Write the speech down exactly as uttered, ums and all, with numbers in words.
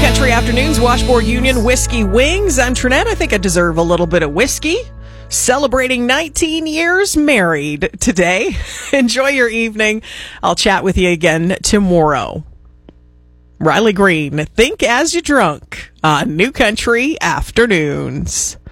Country Afternoons, Washboard Union, Whiskey Wings. I'm Trinette. I think I deserve a little bit of whiskey. Celebrating nineteen years married today. Enjoy your evening. I'll chat with you again tomorrow. Riley Green, Think As You Drunk on New Country Afternoons.